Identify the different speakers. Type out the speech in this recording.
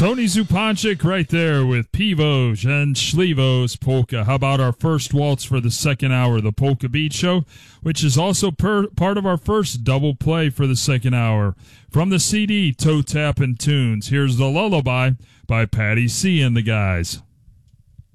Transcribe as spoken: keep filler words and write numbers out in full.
Speaker 1: Tony Zupanchik right there with Pivos and Schlivos Polka. How about our first waltz for the second hour of the Polka Beat Show, which is also per, part of our first double play for the second hour. From the C D, Toe Tap and Tunes, here's The Lullaby by Patty C and the guys.